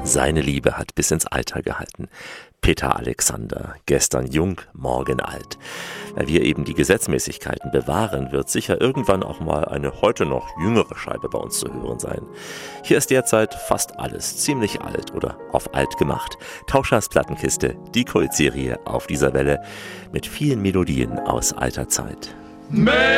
Seine Liebe hat bis ins Alter gehalten. Peter Alexander, gestern jung, morgen alt. Weil wir eben die Gesetzmäßigkeiten bewahren, wird sicher irgendwann auch mal eine heute noch jüngere Scheibe bei uns zu hören sein. Hier ist derzeit fast alles ziemlich alt oder auf alt gemacht. Tauschers Plattenkiste, die Kultserie auf dieser Welle mit vielen Melodien aus alter Zeit.